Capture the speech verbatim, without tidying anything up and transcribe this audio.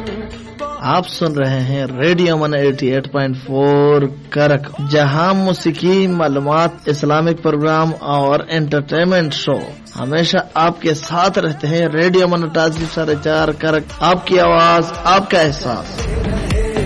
आप सुन रहे हैं रेडियो मन अठासी पॉइंट चार करक, जहां मौसीकी, मालूमात, इस्लामिक प्रोग्राम और एंटरटेनमेंट शो हमेशा आपके साथ रहते हैं। रेडियो मन अठासी साढ़े चार करक, आपकी आवाज, आपका एहसास।